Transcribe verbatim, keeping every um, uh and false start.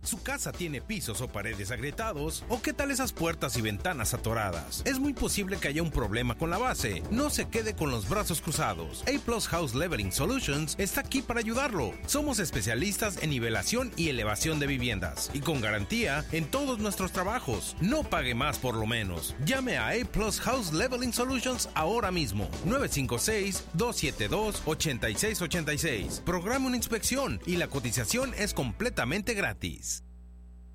¿Su casa tiene pisos o paredes agrietados? ¿O qué tal esas puertas y ventanas atoradas? Es muy posible que haya un problema con la base. No se quede con los brazos cruzados. A Plus House Leveling Solutions está aquí para ayudarlo. Somos especialistas en nivelación y elevación de viviendas y con garantía en todos nuestros trabajos. No pague más por lo menos. Llame a A Plus House Leveling Solutions ahora mismo. nueve cinco seis, dos siete dos, ocho seis ocho seis. Programa una inspección y la cotización es completamente gratis.